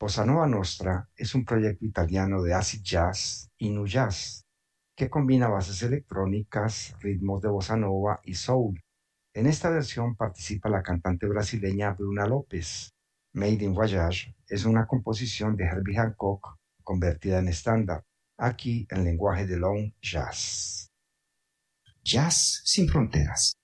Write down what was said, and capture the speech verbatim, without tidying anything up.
Bossa Nova Nostra es un proyecto italiano de acid jazz y nu jazz que combina bases electrónicas, ritmos de bossa nova y soul. En esta versión participa la cantante brasileña Bruna López. Made in Voyage es una composición de Herbie Hancock convertida en estándar, aquí en lenguaje de long jazz. Jazz sin fronteras.